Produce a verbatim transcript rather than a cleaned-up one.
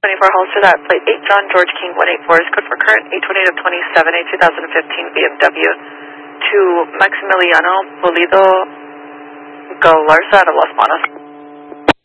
twenty-four Holster, that plate eight John George King one eight four is code for current eight twenty-eight of twenty-seven, a two thousand fifteen B M W to Maximiliano Pulido Galarza out of Las Manas.